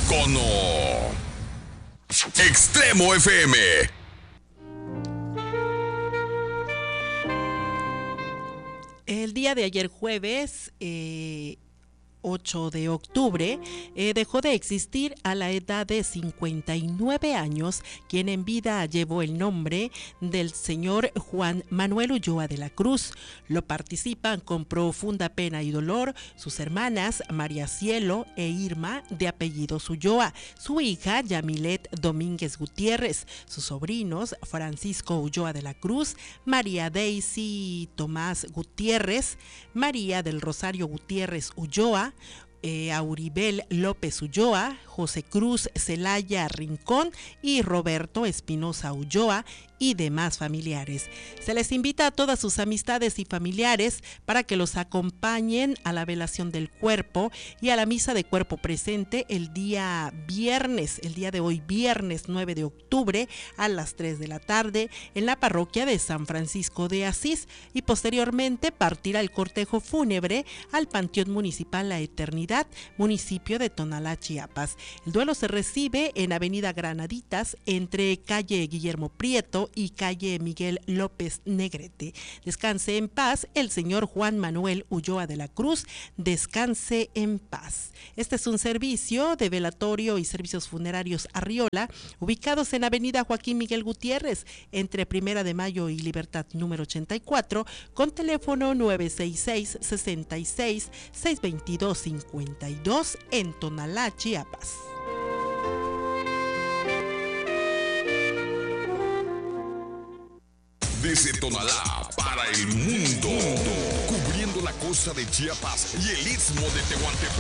icono. Extremo FM. El día de ayer jueves, 8 de octubre, dejó de existir a la edad de 59 años, quien en vida llevó el nombre del señor Juan Manuel Ulloa de la Cruz. Lo participan con profunda pena y dolor sus hermanas María Cielo e Irma, de apellidos Ulloa, su hija Yamilet Domínguez Gutiérrez, sus sobrinos Francisco Ulloa de la Cruz, María Daisy Tomás Gutiérrez, María del Rosario Gutiérrez Ulloa, Auribel López Ulloa, José Cruz Celaya Rincón y Roberto Espinosa Ulloa y demás familiares. Se les invita a todas sus amistades y familiares para que los acompañen a la velación del cuerpo y a la misa de cuerpo presente el día viernes, el día de hoy viernes 9 de octubre a las 3 de la tarde en la parroquia de San Francisco de Asís, y posteriormente partirá el cortejo fúnebre al Panteón Municipal La Eternidad, municipio de Tonalá, Chiapas. El duelo se recibe en Avenida Granaditas entre calle Guillermo Prieto y calle Miguel López Negrete. Descanse en paz el señor Juan Manuel Ulloa de la Cruz, descanse en paz. Este es un servicio de velatorio y servicios funerarios Arriola, ubicados en Avenida Joaquín Miguel Gutiérrez, entre Primera de Mayo y Libertad número 84, con teléfono 966-66-622-52 en Tonalá, Chiapas. Desde Tonalá para el mundo, cubriendo la costa de Chiapas y el istmo de Tehuantepec.